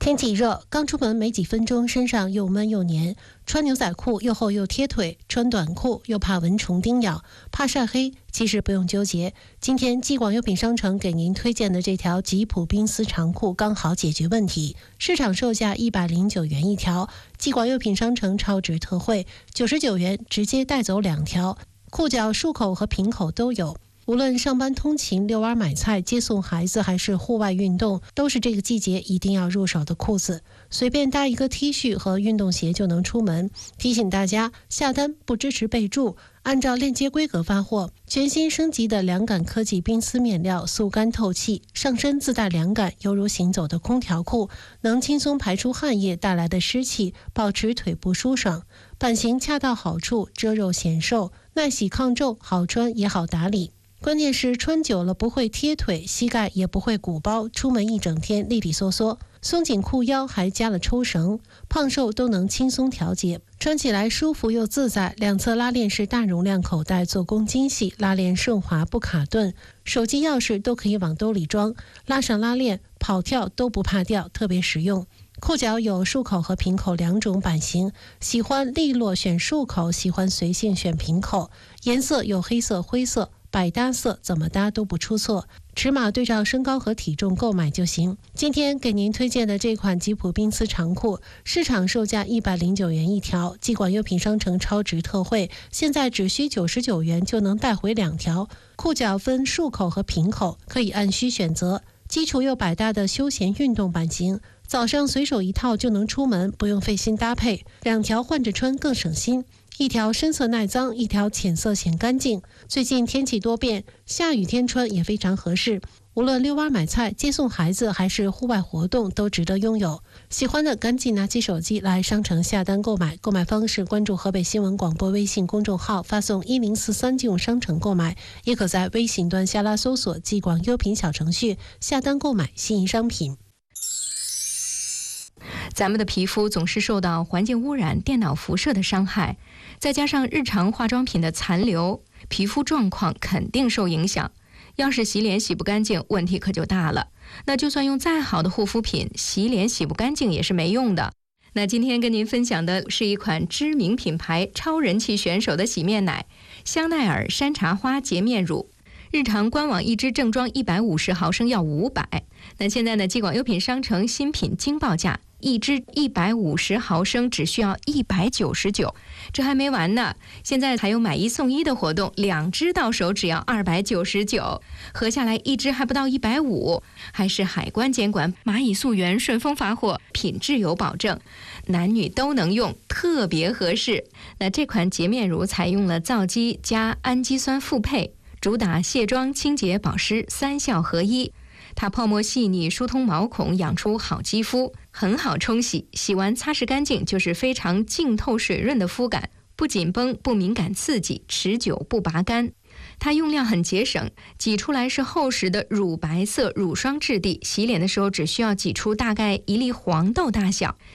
天气热，刚出门没几分钟，身上又闷又黏，穿牛仔裤又厚又贴腿，穿短裤又怕蚊虫叮咬，怕晒黑。其实不用纠结，今天季广优品商城给您推荐的这条吉普冰丝长裤刚好解决问题。市场售价109元一条，季广优品商城超值特惠，99元直接带走2条，裤脚束口和平口都有。无论上班通勤、遛弯买菜、接送孩子，还是户外运动，都是这个季节一定要入手的裤子。随便搭一个 T 恤和运动鞋就能出门。提醒大家，下单不支持备注，按照链接规格发货。全新升级的凉感科技冰丝面料，速干透气，上身自带凉感，犹如行走的空调裤，能轻松排出汗液带来的湿气，保持腿部舒爽。版型恰到好处，遮肉显瘦，耐洗抗皱，好穿也好打理。关键是穿久了不会贴腿，膝盖也不会鼓包，出门一整天利利索索。松紧裤腰还加了抽绳，胖瘦都能轻松调节，穿起来舒服又自在。两侧拉链是大容量口袋，做工精细，拉链顺滑不卡顿，手机钥匙都可以往兜里装，拉上拉链跑跳都不怕掉，特别实用。裤脚有束口和平口2种版型，喜欢利落选束口，喜欢随性选平口。颜色有黑色、灰色，百搭色怎么搭都不出错，尺码对照身高和体重购买就行。今天给您推荐的这款吉普冰丝长裤，市场售价109元一条，季广优品商城超值特惠，现在只需99元就能带回2条。裤脚分束口和平口，可以按需选择，基础又百搭的休闲运动版型，早上随手一套就能出门，不用费心搭配，2条换着穿更省心。一条深色耐脏，一条浅色显干净。最近天气多变，下雨天穿也非常合适。无论遛弯买菜、接送孩子，还是户外活动，都值得拥有。喜欢的赶紧拿起手机来商城下单购买。购买方式关注河北新闻广播微信公众号，发送1043进入商城购买，也可在微信端下拉搜索季广优品小程序下单购买心仪商品。 咱们的皮肤总是受到环境污染、电脑辐射的伤害，再加上日常化妆品的残留，皮肤状况肯定受影响。要是洗脸洗不干净，问题可就大了。那就算用再好的护肤品，洗脸洗不干净也是没用的。那今天跟您分享的是一款知名品牌超人气选手的洗面奶——香奈儿山茶花洁面乳。日常官网一支正装150毫升要500，那现在呢，季广优品商城新品惊爆价，一支150毫升只需要199，这还没完呢！现在还有买1送1的活动，2支到手只要299，合下来一支还不到150，还是海关监管，蚂蚁溯源，顺丰发货，品质有保证，男女都能用，特别合适。那这款洁面乳采用了皂基加氨基酸复配，主打卸妆、清洁、保湿3效合一。它泡沫细腻，疏通毛孔，养出好肌肤，很好冲洗，洗完擦拭干净就是非常净透水润的肤感，不紧绷，不敏感刺激，持久不拔干。它用量很节省，挤出来是厚实的乳白色乳霜质地，洗脸的时候只需要挤出大概1粒黄豆大小，